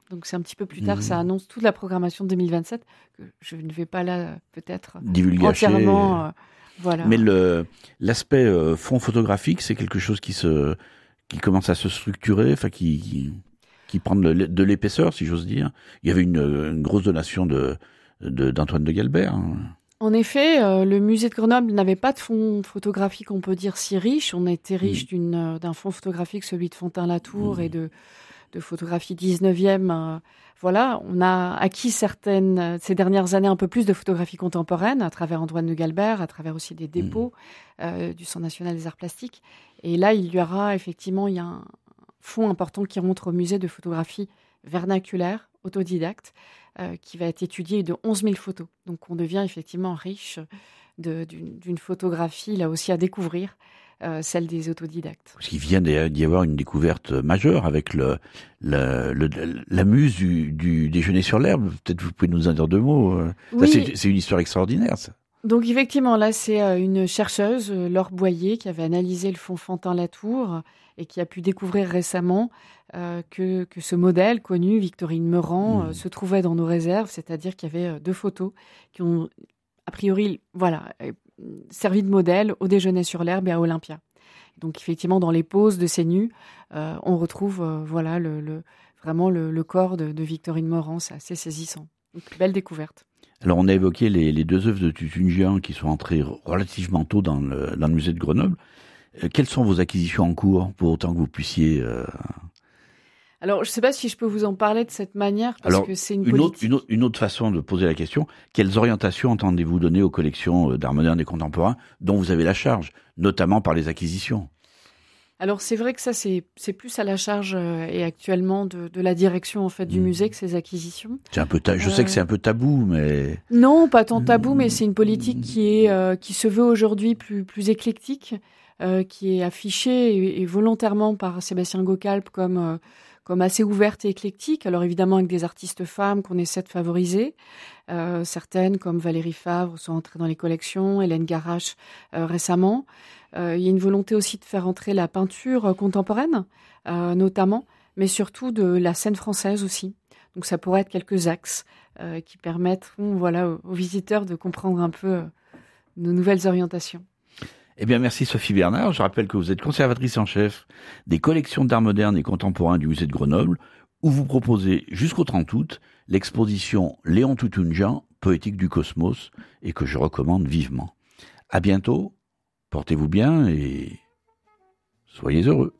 Donc c'est un petit peu plus tard, ça annonce toute la programmation de 2027, que je ne vais pas là peut-être divulgacher. Entièrement... voilà. Mais l'aspect fond photographique, c'est quelque chose qui commence à se structurer, enfin qui prend de l'épaisseur, si j'ose dire. Il y avait une grosse donation d'Antoine de Galbert. Hein. En effet, le musée de Grenoble n'avait pas de fonds photographiques, on peut dire, si riche. On était riche d'un fonds photographique, celui de Fontaine-Latour, et de photographie 19e. Voilà, on a acquis ces dernières années un peu plus de photographie contemporaine à travers Antoine de Galbert, à travers aussi des dépôts du Centre national des arts plastiques. Et là, il y a un fonds important qui rentre au musée de photographie vernaculaire, autodidacte, qui va être étudié de 11 000 photos. Donc on devient effectivement riche d'une photographie, là aussi à découvrir, celle des autodidactes. Parce qu'il vient d'y avoir une découverte majeure avec la muse du déjeuner sur l'herbe. Peut-être vous pouvez nous en dire deux mots. Oui. Ça, c'est une histoire extraordinaire, ça. Donc effectivement, là, c'est une chercheuse, Laure Boyer, qui avait analysé le fonds Fontaine-Latour et qui a pu découvrir récemment que ce modèle connu, Victorine Meurant, se trouvait dans nos réserves, c'est-à-dire qu'il y avait 2 photos qui ont, a priori, servi de modèle au déjeuner sur l'herbe et à Olympia. Donc effectivement, dans les poses de ces nus, on retrouve vraiment le corps de Victorine Meurant. C'est assez saisissant. Une belle découverte. Alors, on a évoqué les 2 œuvres de Tutungien qui sont entrées relativement tôt dans le musée de Grenoble. Quelles sont vos acquisitions en cours, pour autant que vous puissiez... Alors, je ne sais pas si je peux vous en parler de cette manière, parce que c'est une autre façon de poser la question. Quelles orientations entendez-vous donner aux collections d'art moderne et contemporain dont vous avez la charge, notamment par les acquisitions ? Alors c'est vrai que ça c'est plus à la charge et actuellement de la direction en fait du musée que ces acquisitions. C'est un peu je sais que c'est un peu tabou, mais non, pas tant tabou, mais c'est une politique qui se veut aujourd'hui plus éclectique, qui est affichée et volontairement par Sébastien Gaucalpe comme assez ouverte et éclectique. Alors évidemment avec des artistes femmes qu'on essaie de favoriser. Certaines comme Valérie Favre sont entrées dans les collections, Hélène Garache récemment. Il y a une volonté aussi de faire entrer la peinture contemporaine, notamment, mais surtout de la scène française aussi. Donc ça pourrait être quelques axes qui permettront aux visiteurs de comprendre un peu nos nouvelles orientations. Eh bien, merci Sophie Bernard. Je rappelle que vous êtes conservatrice en chef des collections d'art moderne et contemporain du musée de Grenoble, où vous proposez jusqu'au 30 août l'exposition Léon Tutungien, Poétique du Cosmos, et que je recommande vivement. À bientôt, portez-vous bien et soyez heureux.